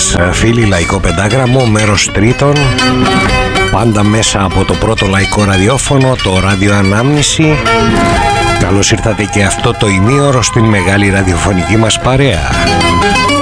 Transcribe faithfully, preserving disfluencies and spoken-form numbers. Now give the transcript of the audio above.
σας φίλοι, Λαϊκό Πεντάγραμμο, μέρος τρίτον, πάντα μέσα από το πρώτο λαϊκό ραδιόφωνο, το Ράδιο Ανάμνηση. Καλώς ήρθατε και αυτό το ημίωρο στην μεγάλη ραδιοφωνική μας παρέα.